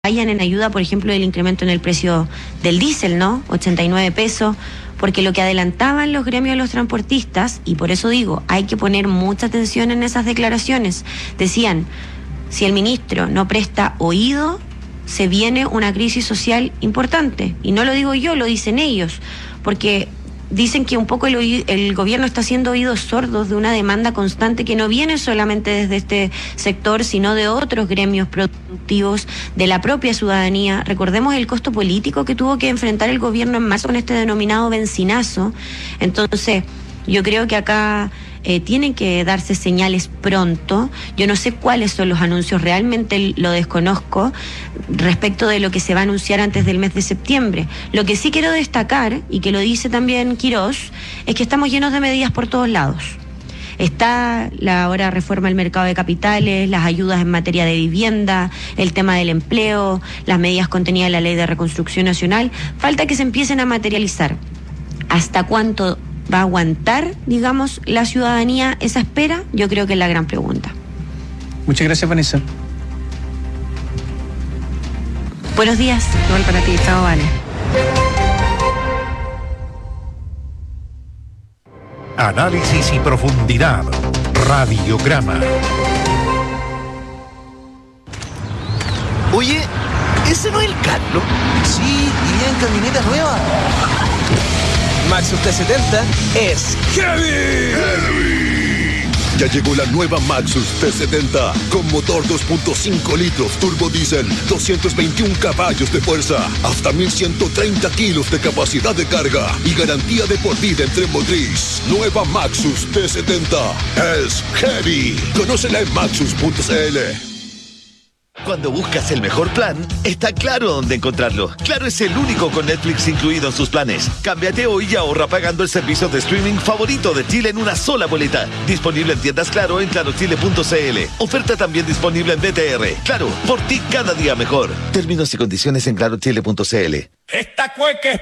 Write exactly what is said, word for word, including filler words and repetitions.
vayan en ayuda, por ejemplo, del incremento en el precio del diésel, ¿no? ochenta y nueve pesos, porque lo que adelantaban los gremios de los transportistas, y por eso digo, hay que poner mucha atención en esas declaraciones, decían, si el ministro no presta oído, se viene una crisis social importante, y no lo digo yo, lo dicen ellos, porque dicen que un poco el, el gobierno está haciendo oídos sordos de una demanda constante que no viene solamente desde este sector, sino de otros gremios productivos, de la propia ciudadanía. Recordemos el costo político que tuvo que enfrentar el gobierno en marzo con este denominado bencinazo. Entonces, yo creo que acá eh, tienen que darse señales pronto. Yo no sé cuáles son los anuncios, realmente lo desconozco respecto de lo que se va a anunciar antes del mes de septiembre. Lo que sí quiero destacar, y que lo dice también Quirós, es que estamos llenos de medidas por todos lados. Está la ahora reforma del mercado de capitales, las ayudas en materia de vivienda, el tema del empleo, las medidas contenidas en la Ley de Reconstrucción Nacional. Falta que se empiecen a materializar. ¿Hasta cuánto va a aguantar, digamos, la ciudadanía esa espera? Yo creo que es la gran pregunta. Muchas gracias, Vanessa. Buenos días. Igual para ti, chao, Vane. Análisis y profundidad. Radiograma. Oye, ¿ese no es el Carlos? Sí, iría en camioneta nueva. Maxus T setenta es heavy. Heavy. Ya llegó la nueva Maxus T setenta con motor dos punto cinco litros turbo diésel, doscientos veintiún caballos de fuerza, hasta mil ciento treinta kilos de capacidad de carga y garantía de por vida en tren motriz. Nueva Maxus T setenta es heavy. Conócela en maxus punto c l. Cuando buscas el mejor plan, está Claro dónde encontrarlo. Claro es el único con Netflix incluido en sus planes. Cámbiate hoy y ahorra pagando el servicio de streaming favorito de Chile en una sola boleta. Disponible en tiendas Claro en claro chile punto c l. Oferta también disponible en B T R. Claro, por ti cada día mejor. Términos y condiciones en claro chile punto c l. Esta cueca es